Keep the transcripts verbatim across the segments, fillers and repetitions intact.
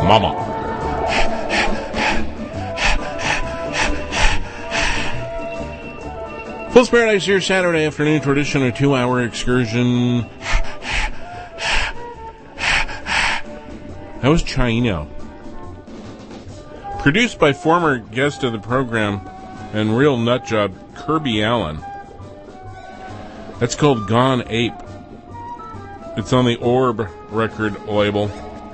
Mama. Fool's Paradise here, Saturday afternoon tradition, a two-hour excursion. That was Chino. Produced by former guest of the program and real nutjob Kirby Allen. That's called Gone Ape. It's on the Orb record label.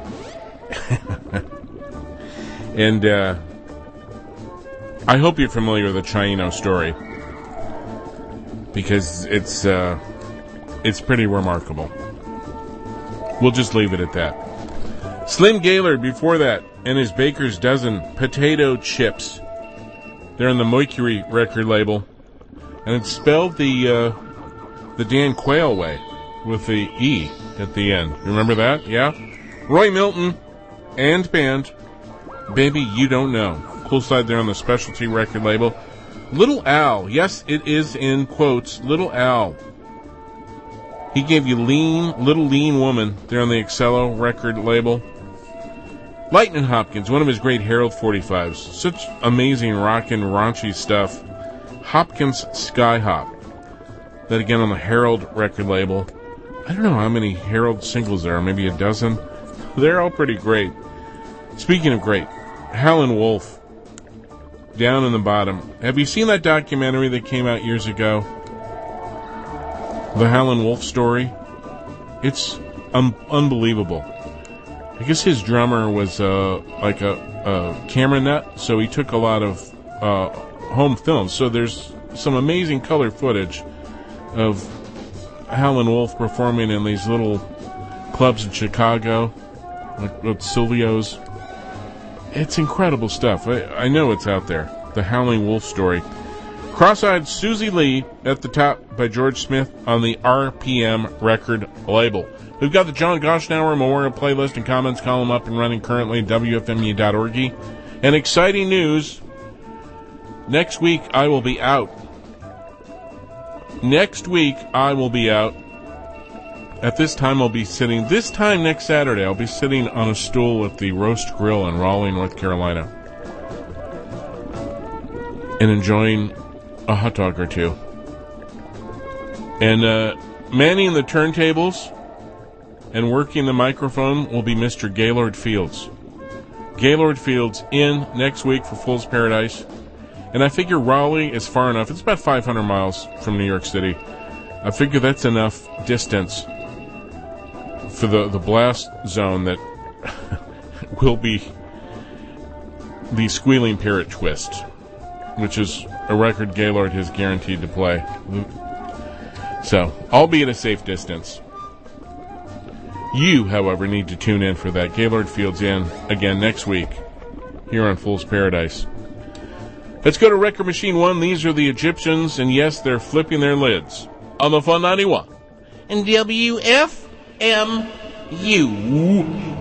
And uh, I hope you're familiar with the Chino story, because it's uh, it's pretty remarkable. We'll just leave it at that. Slim Gaylord before that, and his Baker's Dozen potato chips. They're on the Mercury record label, and it's spelled the uh, the Dan Quayle way, with the E at the end. Remember that? Yeah? Roy Milton and band. Baby, You Don't Know. Cool side there on the Specialty record label. Little Al. Yes, it is in quotes. Little Al. He gave you Lean, Little Lean Woman there on the Excello record label. Lightning Hopkins, one of his great Harold forty-fives. Such amazing rockin' raunchy stuff. Hopkins Sky Hop. That again on the Harold record label. I don't know how many Harold singles there are, maybe a dozen. They're all pretty great. Speaking of great, Howlin' Wolf, down in the bottom. Have you seen that documentary that came out years ago? The Howlin' Wolf story? It's um, unbelievable. I guess his drummer was uh, like a, a camera nut, so he took a lot of uh, home films. So there's some amazing color footage of Howlin' Wolf performing in these little clubs in Chicago, like with Silvio's. It's incredible stuff. I, I know it's out there. The Howling Wolf story. Cross-Eyed Susie Lee at the top by George Smith on the R P M record label. We've got the John Goshnauer Memorial Playlist and Comments column up and running currently at W F M U dot org. And exciting news, next week I will be out. Next week I will be out. At this time, I'll be sitting, this time next Saturday, I'll be sitting on a stool at the Roast Grill in Raleigh, North Carolina, and enjoying a hot dog or two. And uh, manning the turntables and working the microphone will be Mister Gaylord Fields. Gaylord Fields in next week for Fool's Paradise. And I figure Raleigh is far enough. It's about five hundred miles from New York City. I figure that's enough distance for the, the blast zone that will be the Squealing Parrot Twist, which is a record Gaylord has guaranteed to play. So, I'll be at a safe distance. You, however, need to tune in for that. Gaylord Fields in again next week here on Fool's Paradise. Let's go to Record Machine one. These are the Egyptians, and yes, they're flipping their lids on the Fun ninety-one and W F M U.